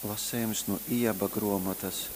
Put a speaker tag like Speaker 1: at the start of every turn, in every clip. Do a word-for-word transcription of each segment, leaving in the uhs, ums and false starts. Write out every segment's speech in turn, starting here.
Speaker 1: Lasējums no Ieba gromatas.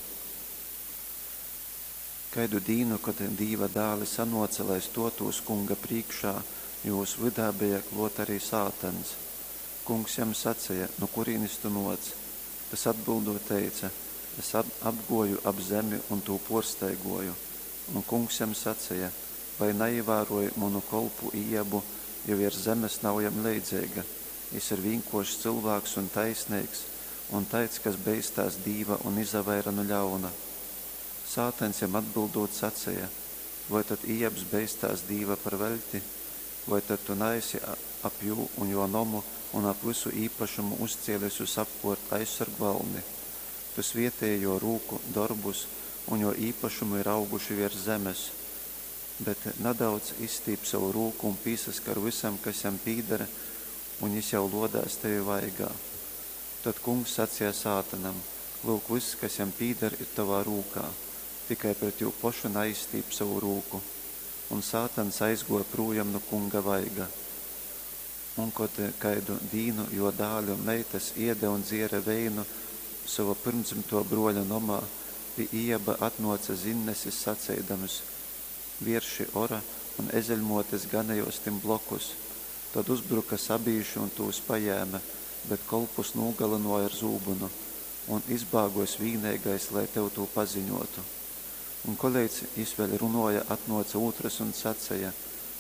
Speaker 1: Kaidu dīnu, kad Dīva dāli sanocelēs totūs kunga priekšā, jūs vidā bija klot arī sātans. Kungs jam sacēja, no kurīnis tu noc? Tas atbildot teica, es apgoju ap zemi un tū porsteigoju. Un kungs jam sacēja, vai neievēroju manu kolpu Iebu, jo ir zemes nav jam leidzēga. Jis ir vienkošs cilvēks un taisnīgs, un teic, kas beistās Dīva un izavēra no ļauna. Sātens jam atbildot sacēja, vai tad Iebs beistās Dīva par veļti, vai tad tu neesi ap jū un jo nomu un ap visu īpašumu uzcēlies uz apkort aizsargvalni. Tu svietējo rūku darbus un jo īpašumu ir auguši virs zemes, bet nedaudz izstīp savu rūku un pīsaskar visam, kas jam pīdara, un jis jau lodās tevi vaigā. Tad kungs sacīja Sātanam, lūk, viss, kas jam pīdara, ir tavā rūkā, tikai pret jū pošu neizstīp savu rūku. Un Sātans aizgoja prūjam no kunga vaiga. Un kaut kaidu dīnu, jo dāļu meitas iede un dziere veinu sava pirmdzimto broļa nomā, pie Ieba atnoca zinnesis saceidamus, vierši ora un ezeļmotes ganējos tim blokus. Tad uzbruka sabīši un tūs pajēma, bet kolpus nūgalinoja ar zūbunu, un izbāgos vīnēgais, lai tev tū paziņotu. Un kolēģis izvēl runoja atnoca otras un sacēja,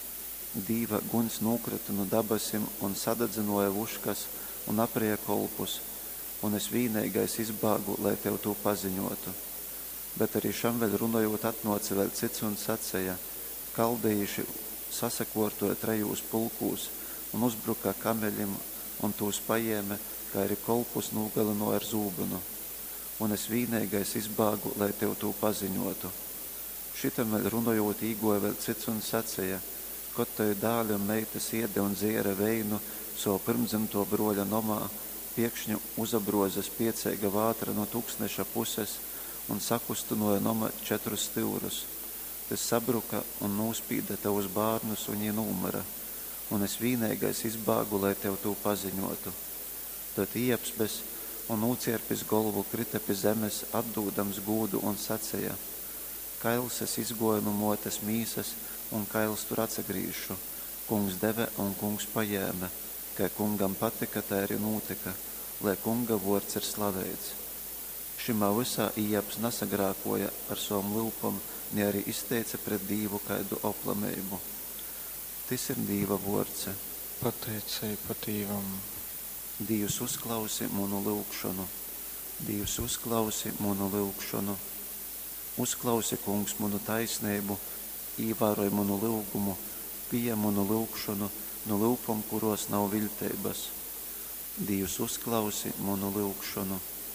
Speaker 1: Dīva guns nūkrita no dabasim un sadadzinoja vuškas un aprieja kolpus, un es vīnēgais izbāgu, lai tev tū paziņotu. Bet arī šam vēl runojot atnoca vēl cits un sacēja, kaldējuši sasakortoja trejūs pulkūs un uzbruka kameļim un tūs pajēme, kā arī kolpus nūgalinoja ar zūbunu. Un es vīnēgais izbāgu, lai tev tū paziņotu. Šitam vēl runojot īgoja vēl cits un sacēja, kaut tev dāļu meitas iede un dziere veinu savu pirmdzimto broļa nomā, piekšņu uzabrozas piecēga vātra no tūkstneša puses un sakustinoja noma četrus stīvrus. Tas sabruka un nūspīda tavus bārnus un viņi numara, un es vīnēgais izbāgu, lai tev tū paziņotu. Tad Iebs un nūcierpis golvu krita pie zemes, atdūdams gūdu un sacēja, kails es izgoju no motes mīsas, un kails tur atsagrīšu. Kungs deve un kungs pajēma, kai kungam patika, tā arī notika, lai kunga vords ir slavēts. Šimā visā Iebs nesagrākoja ar savam lūpam, ne arī izteica pret Dīvu kaidu oplameibu. Tas ir Dīva vords.
Speaker 2: Pateicība Dīvam.
Speaker 1: Dievs uzklausi manu lūgšanu. Dievs uzklausi manu lūgšanu. Uzklausi, kungs, manu taisnību, īvāroja manu lūgumu, pieņem manu lūgšanu no lūpam, kuros nav viļteibas. Dievs uzklausi manu lūgšanu.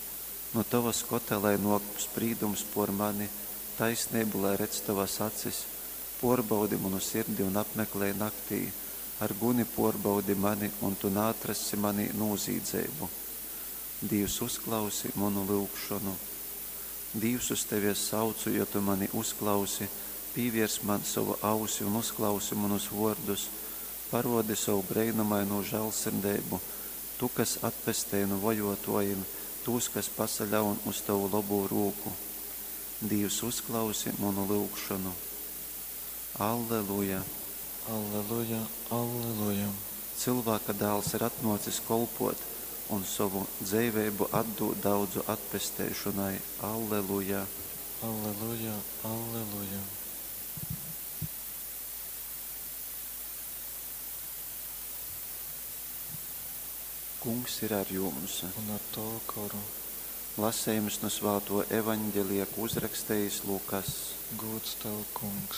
Speaker 1: No tava skota, lai nok sprīdums por mani, taisnību, lai redz tavas acis, porbaudi manu sirdi un apmeklē naktī, ar guni porbaudi mani, un tu nātrasi mani nūzīdzeibu. Dievs uzklausi manu lūgšanu. Dievs uz tevies saucu, jo tu mani uzklausi, pīviers man savu ausi un uzklausi manus vordus, parodi savu breinamainu žēlsirdību, tu, kas atpestēji no vojotojiem, tūs, kas pasaļaun uz tavu labo rūku. Dievs uzklausi manu lūgšanu. Alleluja!
Speaker 2: Alleluja! Alleluja!
Speaker 1: Cilvēka dēls ir atnocis kolpot un savu dzīvību atdūt daudzu atpestēšanai. Alleluja!
Speaker 2: Alleluja! Alleluja!
Speaker 1: Kungs ir ar jums.
Speaker 2: Un ar to karu.
Speaker 1: Lasējums no svēto evaņģelija, ko uzrakstējis Lukas.
Speaker 2: Gods tev, kungs.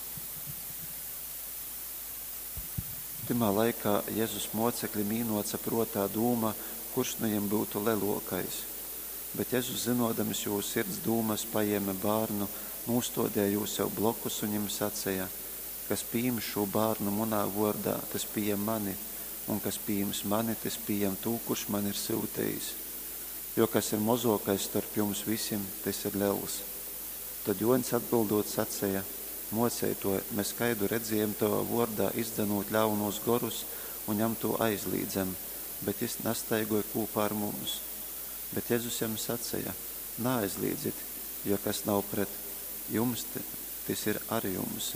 Speaker 1: Timā laikā Jēzus mocekļi mīnoca protā dūma, kurš no viņiem būtu lielākais. Bet Jēzus, zinodams jūsu sirds dūmas, paēma bārnu, nūstodēja jūs jau blokus un viņam sacēja, kas pieņem šo bārnu manā vārdā, tas pieņem mani, un kas pieņems mani, tas pieņem tū, kurš man ir sūtījis. Jo kas ir mazākais starp jums visiem, tas ir liels. Tad Joņs atbildot sacēja, mocētoja, mēs skaidu redzējām tavā vārdā izdanot ļaunos gorus un ņem to aizlīdzam, bet es nastaigoju kūpā ar mums. Bet Jēzus jam sacīja: Neaizlīdzit, jo kas nav pret jums, tas ir ar jums.